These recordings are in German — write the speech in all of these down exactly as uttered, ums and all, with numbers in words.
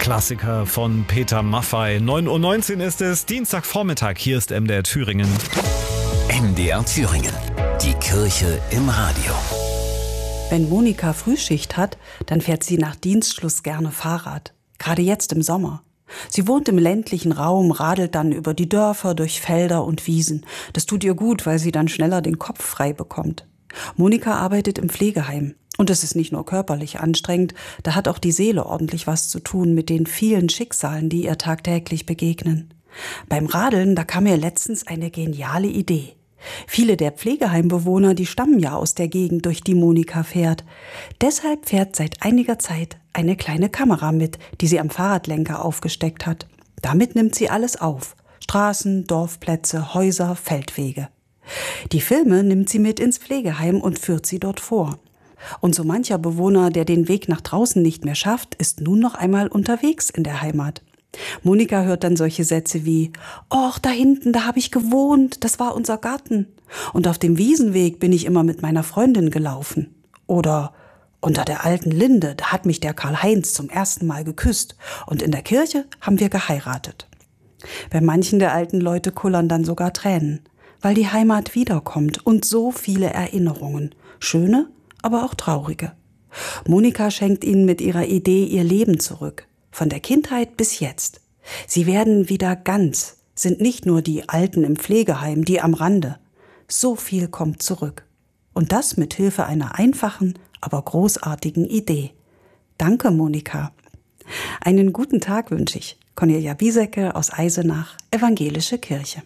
Klassiker von Peter Maffay. neun Uhr neunzehn ist es, Dienstagvormittag. Hier ist M D R Thüringen. M D R Thüringen. Die Kirche im Radio. Wenn Monika Frühschicht hat, dann fährt sie nach Dienstschluss gerne Fahrrad. Gerade jetzt im Sommer. Sie wohnt im ländlichen Raum, radelt dann über die Dörfer, durch Felder und Wiesen. Das tut ihr gut, weil sie dann schneller den Kopf frei bekommt. Monika arbeitet im Pflegeheim. Und es ist nicht nur körperlich anstrengend, da hat auch die Seele ordentlich was zu tun mit den vielen Schicksalen, die ihr tagtäglich begegnen. Beim Radeln, da kam mir letztens eine geniale Idee. Viele der Pflegeheimbewohner, die stammen ja aus der Gegend, durch die Monika fährt. Deshalb fährt seit einiger Zeit eine kleine Kamera mit, die sie am Fahrradlenker aufgesteckt hat. Damit nimmt sie alles auf. Straßen, Dorfplätze, Häuser, Feldwege. Die Filme nimmt sie mit ins Pflegeheim und führt sie dort vor. Und so mancher Bewohner, der den Weg nach draußen nicht mehr schafft, ist nun noch einmal unterwegs in der Heimat. Monika hört dann solche Sätze wie: »Och, da hinten, da habe ich gewohnt, das war unser Garten. Und auf dem Wiesenweg bin ich immer mit meiner Freundin gelaufen.« Oder »Unter der alten Linde, da hat mich der Karl-Heinz zum ersten Mal geküsst. Und in der Kirche haben wir geheiratet.« Bei manchen der alten Leute kullern dann sogar Tränen, weil die Heimat wiederkommt und so viele Erinnerungen, schöne, aber auch traurige. Monika schenkt ihnen mit ihrer Idee ihr Leben zurück, von der Kindheit bis jetzt. Sie werden wieder ganz, sind nicht nur die Alten im Pflegeheim, die am Rande. So viel kommt zurück. Und das mit Hilfe einer einfachen, aber großartigen Idee. Danke, Monika. Einen guten Tag wünsche ich. Cornelia Biesecke aus Eisenach, Evangelische Kirche.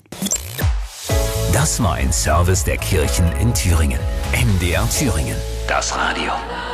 Das war ein Service der Kirchen in Thüringen. M D R Thüringen. Das Radio.